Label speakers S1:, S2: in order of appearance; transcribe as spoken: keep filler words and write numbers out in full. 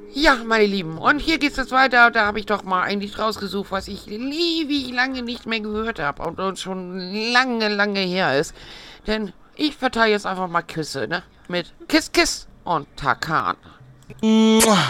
S1: Ja, meine Lieben, und hier geht's jetzt weiter. Da habe ich doch mal eigentlich rausgesucht, was ich ewig lange nicht mehr gehört habe und uns schon lange, lange her ist. Denn ich verteile jetzt einfach mal Küsse, ne? Mit Kiss Kiss und Takan.